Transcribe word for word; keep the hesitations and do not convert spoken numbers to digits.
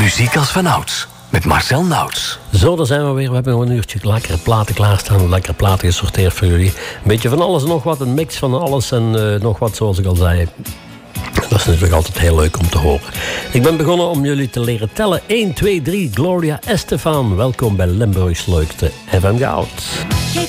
Muziek als vanouds. Met Marcel Nauts. Zo, daar zijn we weer. We hebben nog een uurtje lekkere platen klaarstaan. Lekkere platen gesorteerd voor jullie. Een beetje van alles en nog wat. Een mix van alles en uh, nog wat, zoals ik al zei. Dat is natuurlijk altijd heel leuk om te horen. Ik ben begonnen om jullie te leren tellen. één, twee, drie. Gloria Estefan. Welkom bij Limburgs leukste F M Goud.